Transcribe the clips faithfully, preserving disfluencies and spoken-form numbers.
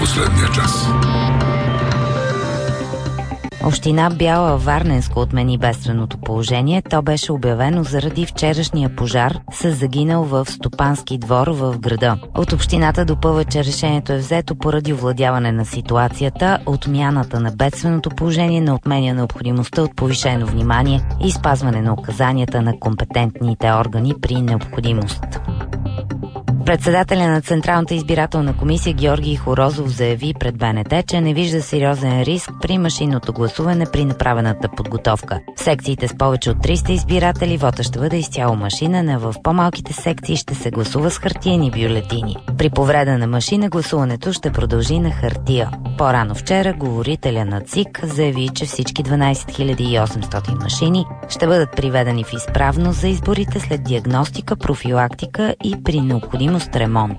последния час. Община Бяла Варненско отмени бедственото положение. То беше обявено заради вчерашния пожар с загинал в стопански двор в града. От общината допълва, че решението е взето поради овладяване на ситуацията. Отмяната на бедственото положение не отменя необходимостта от повишено внимание и спазване на указанията на компетентните органи при необходимост. Председателя на Централната избирателна комисия Георги Хорозов заяви пред БНТ, че не вижда сериозен риск при машинното гласуване при направената подготовка. В секциите с повече от триста избиратели вота ще бъде изцяло машинен, а в по-малките секции ще се гласува с хартиени бюлетини. При повреда на машина гласуването ще продължи на хартия. По-рано вчера говорителя на ЦИК заяви, че всички дванадесет хиляди и осемстотин машини ще бъдат приведени в изправност за изборите след диагностика, профилактика и при необходимост ремонт.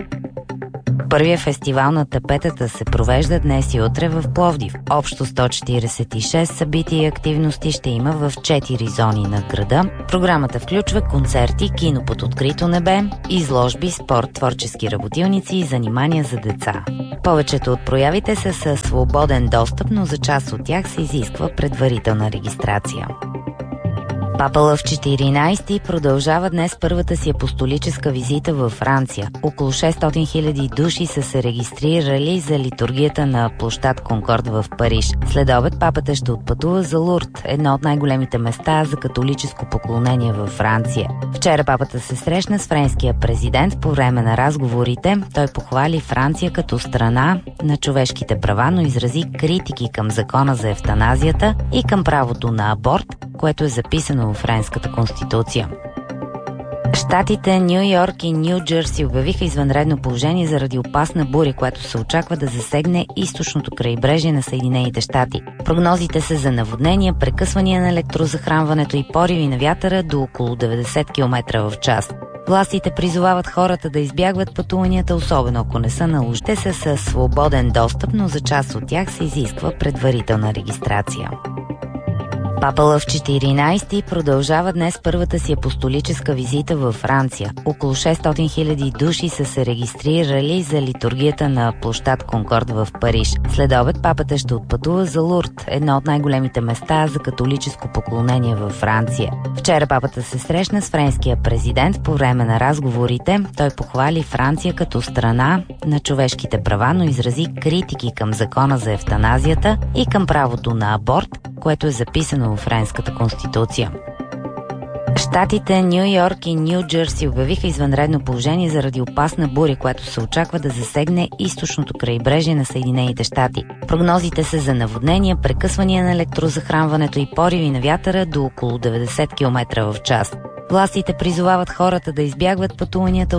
Първия фестивал на тапетата се провежда днес и утре в Пловдив. Общо сто четиридесет и шест събития и активности ще има в четири зони на града. Програмата включва концерти, кино под открито небе, изложби, спорт, творчески работилници и занимания за деца. Повечето от проявите са със свободен достъп, но за част от тях се изисква предварителна регистрация. Папа Лъв четиринадесети продължава днес първата си апостолическа визита във Франция. Около шестстотин хиляди души са се регистрирали за литургията на площад Конкорд в Париж. След обед папата ще отпътува за Лурд, едно от най-големите места за католическо поклонение във Франция. Вчера папата се срещна с френския президент. По време на разговорите той похвали Франция като страна на човешките права, но изрази критики към закона за евтаназията и към правото на аборт, което е записано в френската конституция. Щатите Ню Йорк и Ню Джерси обявиха извънредно положение заради опасна буря, която се очаква да засегне източното крайбрежие на Съединените щати. Прогнозите са за наводнения, прекъсвания на електрозахранването и пориви на вятъра до около деветдесет километра в час. Властите призовават хората да избягват пътуванията, особено ако не са наложени. Те са със свободен достъп, но за част от тях се изисква предварителна регистрация. Папа Лъв четиринадесети продължава днес първата си апостолическа визита във Франция. Около шестстотин хиляди души са се регистрирали за литургията на площад Конкорд в Париж. След обед папата ще отпътува за Лурд, едно от най-големите места за католическо поклонение във Франция. Вчера папата се срещна с френския президент. По време на разговорите той похвали Франция като страна на човешките права, но изрази критики към закона за евтаназията и към правото на аборт, което е записано в френската конституция. Щатите Ню Йорк и Ню Джерси обявиха извънредно положение заради опасна буря, която се очаква да засегне източното крайбрежие на Съединените щати. Прогнозите са за наводнения, прекъсвания на електрозахранването и пориви на вятъра до около деветдесет километра в час. Властите призовават хората да избягват пътуванията,